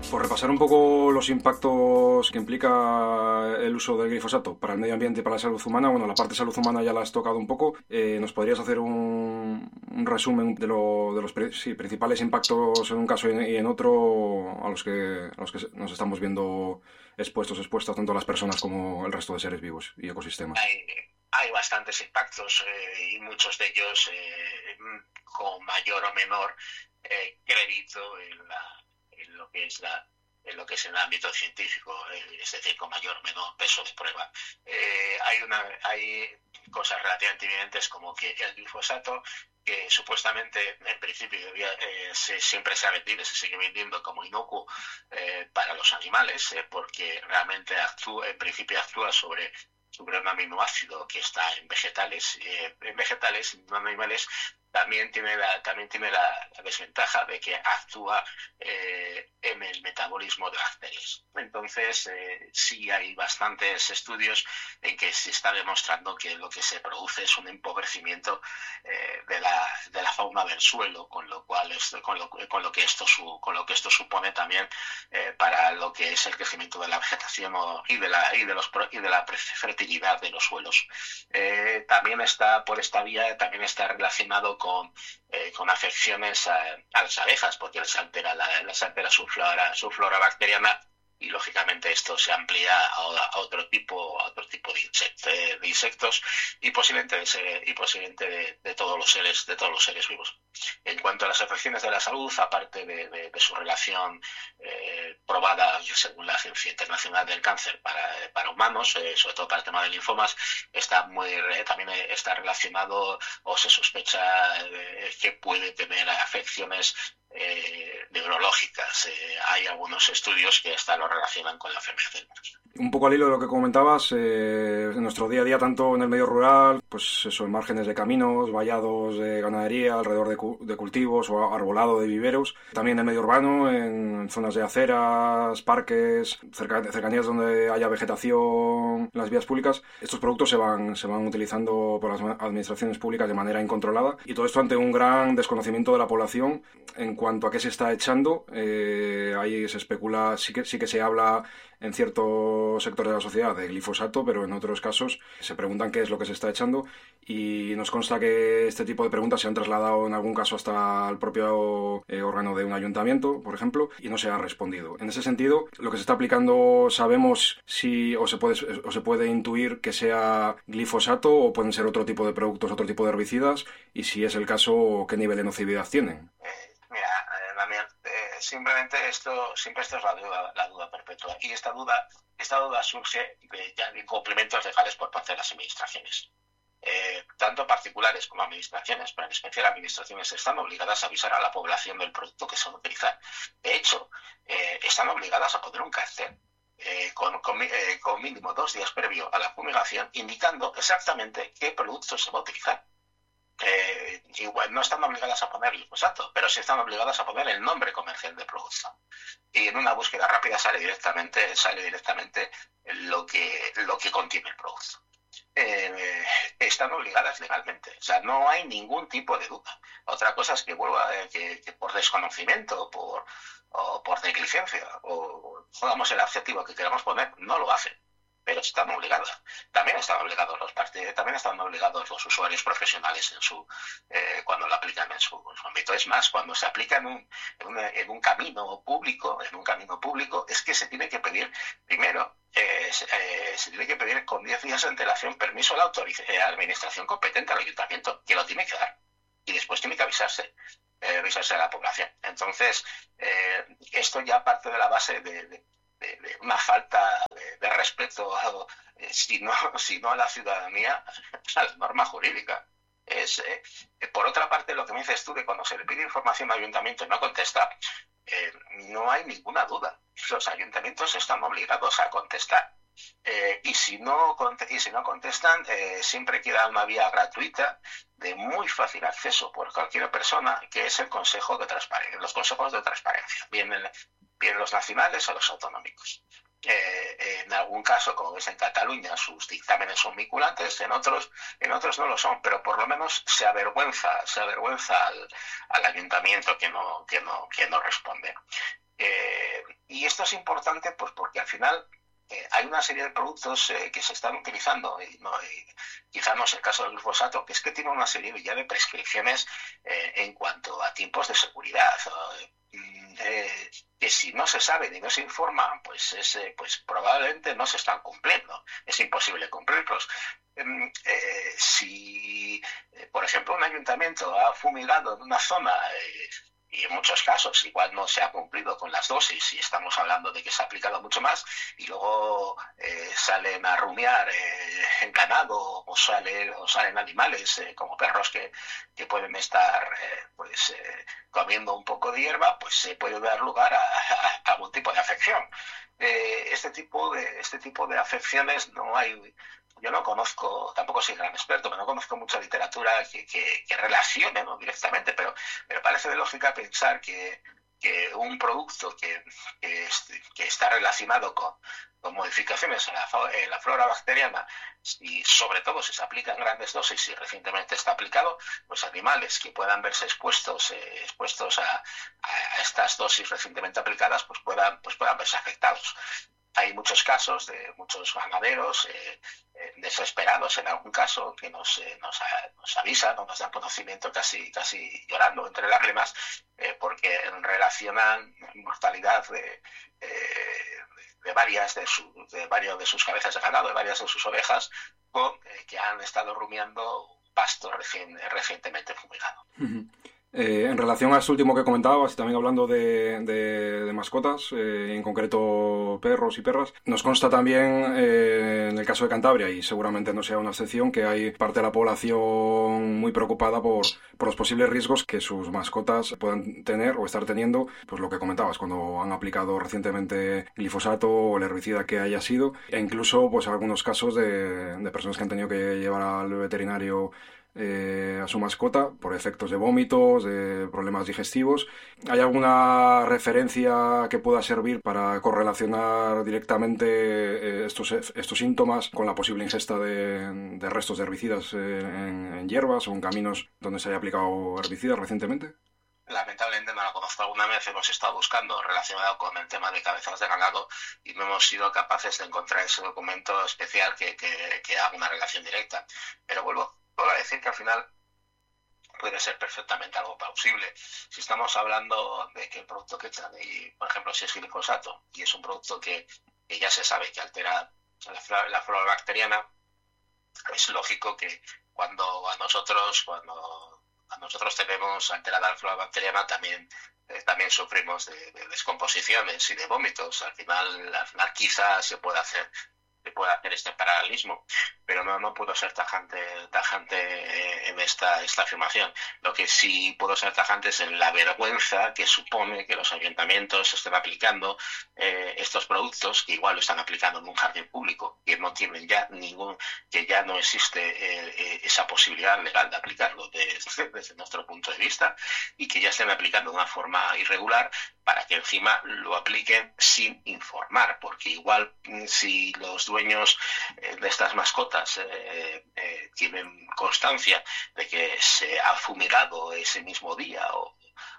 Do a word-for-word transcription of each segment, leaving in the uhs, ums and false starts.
Por repasar un poco los impactos que implica el uso del glifosato para el medio ambiente y para la salud humana, bueno, la parte de salud humana ya la has tocado un poco. Eh, ¿Nos podrías hacer un, un resumen de, lo, de los sí, principales impactos en un caso y en otro a los que, a los que nos estamos viendo expuestos, expuestas tanto las personas como el resto de seres vivos y ecosistemas? Hay, hay bastantes impactos eh, y muchos de ellos eh, con mayor o menor eh, crédito en, la, en lo que es la en lo que es el ámbito científico, eh, es decir, con mayor o menor peso de prueba. Eh, hay, una, hay cosas relativamente evidentes como que el glifosato, que supuestamente en principio debía, eh, se, siempre se ha vendido, se sigue vendiendo como inocuo eh, para los animales, eh, porque realmente actúa, en principio actúa sobre sobre un aminoácido que está en vegetales, eh, en vegetales, en animales, también tiene la, también tiene la, la desventaja de que actúa eh, en el metabolismo de bacterias. Entonces, eh, sí hay bastantes estudios en que se está demostrando que lo que se produce es un empobrecimiento eh, de, la, de la fauna del suelo, con lo cual esto, con, lo, con lo que esto su, con lo que esto supone también eh, para lo que es el crecimiento de la vegetación o, y de la y de los y de la fertilidad de los suelos. Eh, también está por esta vía también está relacionado con, eh, con afecciones a, a las abejas, porque les altera, la, les altera su flora, su flora bacteriana, y lógicamente esto se amplía a, a otro tipo a otro tipo de, insectos, de insectos y posiblemente de, y posiblemente de, de todos los seres de todos los seres vivos. En cuanto a las afecciones de la salud, aparte de, de, de su relación eh, probada según la Agencia Internacional del Cáncer para, para humanos, eh, sobre todo para el tema de linfomas, está muy eh, también está relacionado o se sospecha eh, que puede tener afecciones Eh, neurológicas. Eh, hay algunos estudios que hasta lo relacionan con la enfermedad del Parkinson. Un poco al hilo de lo que comentabas, eh, en nuestro día a día, tanto en el medio rural, pues eso, en márgenes de caminos, vallados de ganadería, alrededor de, cu de cultivos o arbolado de viveros, también en el medio urbano, en zonas de aceras, parques, cerca cercanías donde haya vegetación, en las vías públicas, estos productos se van, se van utilizando por las administraciones públicas de manera incontrolada, y todo esto ante un gran desconocimiento de la población en cuanto a qué se está echando. Eh, ahí se especula, sí que, sí que se habla en ciertos sectores de la sociedad de glifosato, pero en otros casos se preguntan qué es lo que se está echando, y nos consta que este tipo de preguntas se han trasladado en algún caso hasta el propio eh, órgano de un ayuntamiento, por ejemplo, y no se ha respondido. En ese sentido, lo que se está aplicando, ¿sabemos si o se puede, o se puede intuir que sea glifosato o pueden ser otro tipo de productos, otro tipo de herbicidas? Y si es el caso, ¿qué nivel de nocividad tienen? Mira, Damián, eh, simplemente esto, siempre esto es la duda, la duda perpetua. Y esta duda, esta duda surge de, ya de complementos legales por parte de las administraciones. Eh, tanto particulares como administraciones, pero en especial administraciones, están obligadas a avisar a la población del producto que se va a utilizar. De hecho, eh, están obligadas a poner un cartel eh, con, con, eh, con mínimo dos días previo a la fumigación, indicando exactamente qué producto se va a utilizar. Eh, igual no están obligadas a poner glifosato, pero sí están obligadas a poner el nombre comercial del producto. Y en una búsqueda rápida sale directamente, sale directamente lo que, lo que contiene el producto. Eh, están obligadas legalmente, o sea, no hay ningún tipo de duda. Otra cosa es que vuelva eh, que, que por desconocimiento, por o por negligencia, o pongamos el adjetivo que queramos poner, no lo hacen. Pero están obligados. También están obligados los partidos, también están obligados los usuarios profesionales en su eh, cuando lo aplican en su, en su ámbito. Es más, cuando se aplica en un, en, un, en un camino público, en un camino público, es que se tiene que pedir primero, eh, se, eh, se tiene que pedir con diez días de antelación permiso a la, a la administración competente, al ayuntamiento, que lo tiene que dar. Y después tiene que avisarse. Eh, avisarse a la población. Entonces, eh, esto ya parte de la base de, de De, de una falta de, de respeto, eh, si, no, si no a la ciudadanía, a la norma jurídica. Es, eh, por otra parte, lo que me dices tú de cuando se le pide información al ayuntamiento y no contesta, eh, no hay ninguna duda. Los ayuntamientos están obligados a contestar. Eh, y, si no, y si no contestan, eh, siempre queda una vía gratuita de muy fácil acceso por cualquier persona, que es el Consejo de Transparencia, los consejos de transparencia, bien en, bien los nacionales o los autonómicos. Eh, en algún caso, como es en Cataluña, sus dictámenes son vinculantes, en otros, en otros no lo son, pero por lo menos se avergüenza, se avergüenza al, al ayuntamiento que no, que no, que no responde. Eh, y y esto es importante pues porque al final eh, hay una serie de productos eh, que se están utilizando, y, no, y quizá no es el caso del glifosato, que es que tiene una serie ya de prescripciones eh, en cuanto a tiempos de seguridad. Eh, que si no se sabe ni no se informa, pues, es, eh, pues probablemente no se están cumpliendo. Es imposible cumplirlos. Eh, si, eh, por ejemplo, un ayuntamiento ha fumigado en una zona eh, y en muchos casos igual no se ha cumplido con las dosis y estamos hablando de que se ha aplicado mucho más y luego eh, salen a rumiar eh, en ganado o, sale, o salen animales eh, como perros que, que pueden estar eh, pues eh, comiendo un poco de hierba, pues se puede dar lugar a, a, a algún tipo de afección. Eh, este tipo de este tipo de afecciones no hay. Yo no conozco, tampoco soy gran experto, pero no conozco mucha literatura que, que, que relacione, ¿no?, directamente, pero me parece de lógica pensar que, que un producto que, que, es, que está relacionado con, con modificaciones en la, en la flora bacteriana y sobre todo si se aplica en grandes dosis y recientemente está aplicado, pues animales que puedan verse expuestos eh, expuestos a, a estas dosis recientemente aplicadas pues puedan, pues puedan verse afectados. Hay muchos casos de muchos ganaderos eh, eh, desesperados en algún caso que nos, eh, nos, nos avisan o nos dan conocimiento casi, casi llorando entre lágrimas eh, porque relacionan mortalidad de, eh, de, varias de, su, de varios de sus cabezas de ganado, de varias de sus ovejas, con eh, que han estado rumiando pasto recien, recientemente fumigado. Uh-huh. Eh, en relación a esto último que comentabas, y también hablando de, de, de mascotas, eh, en concreto perros y perras, nos consta también eh, en el caso de Cantabria, y seguramente no sea una excepción, que hay parte de la población muy preocupada por, por los posibles riesgos que sus mascotas puedan tener o estar teniendo, pues lo que comentabas, cuando han aplicado recientemente glifosato o el herbicida que haya sido, e incluso pues algunos casos de, de personas que han tenido que llevar al veterinario Eh, a su mascota por efectos de vómitos, de problemas digestivos. ¿Hay alguna referencia que pueda servir para correlacionar directamente eh, estos, estos síntomas con la posible ingesta de, de restos de herbicidas eh, en, en hierbas o en caminos donde se haya aplicado herbicidas recientemente? Lamentablemente no la conozco. Alguna vez hemos estado buscando relacionado con el tema de cabezas de ganado y no hemos sido capaces de encontrar ese documento especial que, que, que haga una relación directa. Pero vuelvo Puedo decir que al final puede ser perfectamente algo plausible. Si estamos hablando de que el producto que echan, y, por ejemplo, si es glifosato, y es un producto que, que ya se sabe que altera la flora, la flora bacteriana, es lógico que cuando a nosotros, cuando a nosotros tenemos alterada la flora bacteriana, también, eh, también sufrimos de, de descomposiciones y de vómitos. Al final, al final quizás se puede hacer puede hacer este paralelismo, pero no, no puedo ser tajante, tajante en esta, esta afirmación. Lo que sí puedo ser tajante es en la vergüenza que supone que los ayuntamientos estén aplicando eh, estos productos, que igual lo están aplicando en un jardín público, que no tienen ya ningún, que ya no existe eh, esa posibilidad legal de aplicarlo desde, desde nuestro punto de vista, y que ya estén aplicando de una forma irregular, para que encima lo apliquen sin informar, porque igual si los dueños eh, de estas mascotas eh, eh, tienen constancia de que se ha fumigado ese mismo día o,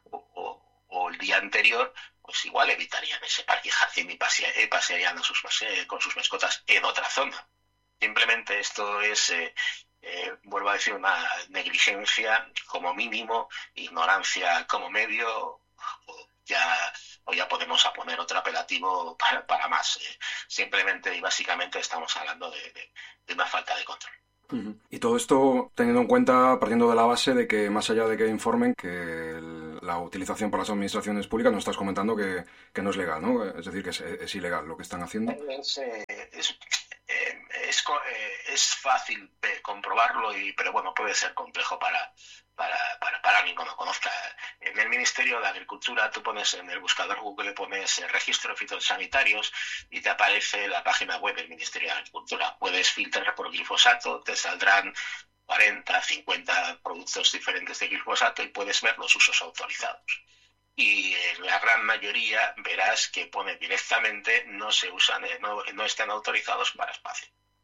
o, o el día anterior, pues igual evitarían ese parque jardín y pase, pasearían sus, pase, con sus mascotas en otra zona. Simplemente esto es... Eh, Eh, vuelvo a decir, una negligencia como mínimo, ignorancia como medio, o ya, o ya podemos a poner otro apelativo para, para más. Eh, simplemente y básicamente estamos hablando de, de, de una falta de control. Uh-huh. Y todo esto teniendo en cuenta, partiendo de la base de que más allá de que informen, que el, la utilización por las administraciones públicas, nos estás comentando que, que no es legal, ¿no? Es decir, que es, es ilegal lo que están haciendo. Es, eh, es, eh, es, eh, es fácil eh, comprobarlo, y, pero bueno, puede ser complejo para, para, para, para alguien que no conozca. En el Ministerio de Agricultura, tú pones en el buscador Google, pones el registro de fitosanitarios y te aparece la página web del Ministerio de Agricultura. Puedes filtrar por glifosato, te saldrán cuarenta, cincuenta productos diferentes de glifosato y puedes ver los usos autorizados. Y en la gran mayoría verás que pone directamente no se usan, no, no están autorizados para espacio.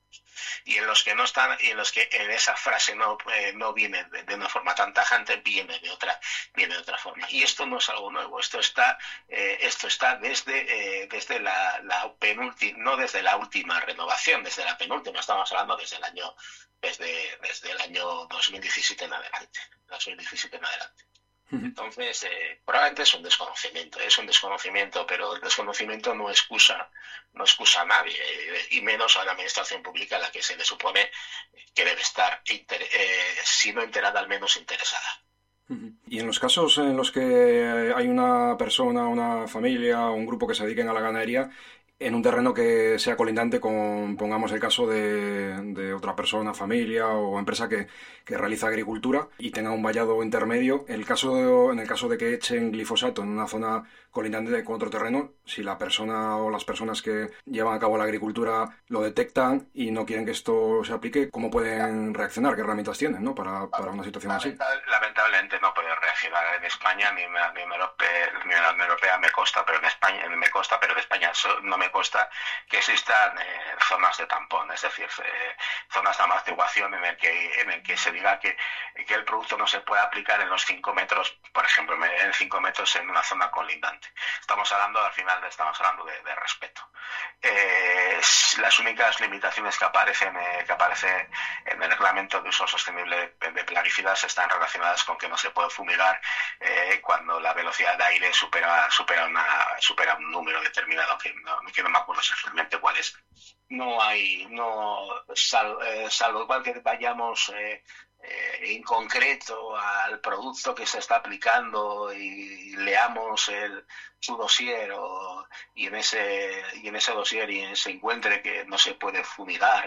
y en los que no están, y en los que en esa frase no, eh, no viene de, de una forma tan tajante, viene de otra, viene de otra forma. Y esto no es algo nuevo, esto está, eh, esto está desde, eh, desde la, la penúltima, no desde la última renovación, desde la penúltima, estamos hablando desde el año, desde, desde el año dos mil diecisiete en adelante, dos mil diecisiete en adelante. Entonces, eh, probablemente es un desconocimiento, es un desconocimiento, pero el desconocimiento no excusa, no excusa a nadie, eh, y menos a la administración pública a la que se le supone que debe estar, inter, eh, si no enterada, al menos interesada. Y en los casos en los que hay una persona, una familia o un grupo que se dediquen a la ganadería, en un terreno que sea colindante con, pongamos el caso de, de otra persona, familia o empresa que, que realiza agricultura y tenga un vallado intermedio, el caso de, en el caso de que echen glifosato en una zona colindante con otro terreno, si la persona o las personas que llevan a cabo la agricultura lo detectan y no quieren que esto se aplique, ¿cómo pueden reaccionar? ¿Qué herramientas tienen, ¿no? para, para una situación así? Lamentablemente no pueden reaccionar en España, ni en la Unión Europea, ni en la Unión Europea me consta, pero en España me consta, pero en España no me consta que existan eh, zonas de tampón, es decir, eh, zonas de amortiguación en el que en el que se diga que, que el producto no se puede aplicar en los cinco metros, por ejemplo, en cinco metros en una zona colindante. Estamos hablando, al final, estamos hablando de, de respeto. Eh, las únicas limitaciones que aparecen, eh, que aparecen en el reglamento de uso sostenible de plaguicidas están relacionadas con que no se puede fumigar eh, cuando la velocidad de aire supera supera una supera un número determinado que no, que no me acuerdo exactamente cuál es. No hay, no sal, eh, salvo igual que vayamos eh, eh, en concreto al producto que se está aplicando y leamos el, su dossier o, y en ese y en ese dossier y se encuentre que no se puede fumigar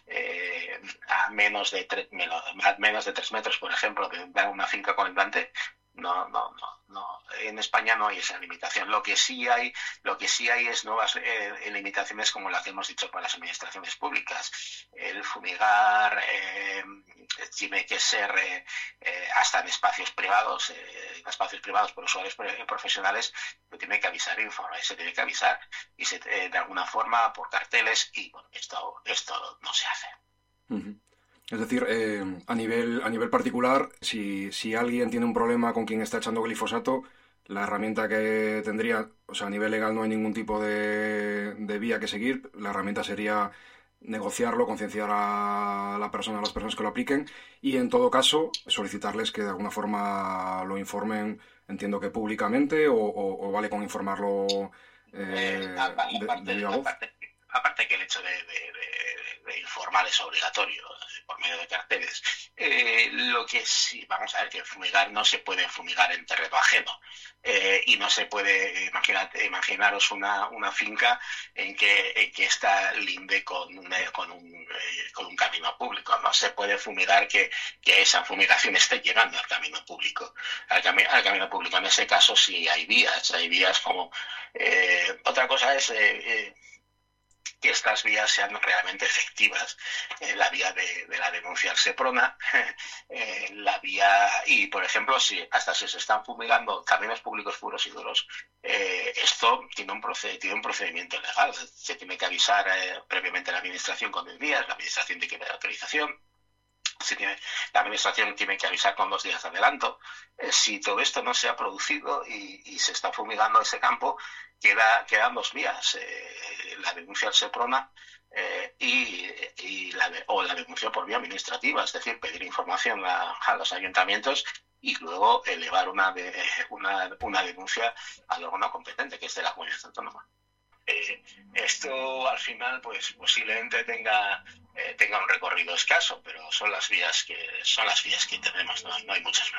eh, a menos de tres, a menos de tres metros, por ejemplo, de una finca colindante. No, no, no, no. En España no hay esa limitación. Lo que sí hay, lo que sí hay es nuevas eh, limitaciones como las que hemos dicho para las administraciones públicas. El fumigar eh, tiene que ser eh, eh, hasta en espacios privados, eh, en espacios privados por usuarios profesionales, lo tiene que avisar, informar, se tiene que avisar y se, eh, de alguna forma por carteles y bueno, esto, esto no se hace. Uh-huh. Es decir, eh, a nivel a nivel particular, si, si alguien tiene un problema con quien está echando glifosato, la herramienta que tendría, o sea, a nivel legal no hay ningún tipo de, de vía que seguir, la herramienta sería negociarlo, concienciar a la persona, a las personas que lo apliquen y en todo caso solicitarles que de alguna forma lo informen, entiendo que públicamente o, o, o vale con informarlo eh, eh, aparte, de, de viva voz. Aparte, aparte que el hecho de, de, de, de informar es obligatorio por medio de carteles. Eh, lo que sí, vamos a ver que fumigar no se puede fumigar en terreno ajeno eh, y no se puede, imaginar, imaginaros una, una finca en que, en que está linde con, una, con, un, eh, con un camino público. No se puede fumigar que, que esa fumigación esté llegando al camino público. Al, cami al camino público. En ese caso sí hay vías, hay vías como... Eh, otra cosa es... Eh, eh, que estas vías sean realmente efectivas. Eh, la vía de, de la denuncia al Seprona, eh, la vía, y por ejemplo, si hasta si se están fumigando caminos públicos puros y duros, eh, esto tiene un, proced tiene un procedimiento legal. Se tiene que avisar eh, previamente a la administración con diez días, la administración tiene que dar autorización. Se tiene, la administración tiene que avisar con dos días de adelanto. Eh, si todo esto no se ha producido y, y se está fumigando ese campo, queda, quedan dos vías. Eh, la denuncia al Seprona eh, y, y la de, o la denuncia por vía administrativa, es decir, pedir información a, a los ayuntamientos y luego elevar una, de, una, una denuncia al órgano competente, que es de la comunidad autónoma. Eh, esto al final pues posiblemente tenga eh, tenga un recorrido escaso, pero son las vías que son las vías que tenemos, no, no hay muchas más.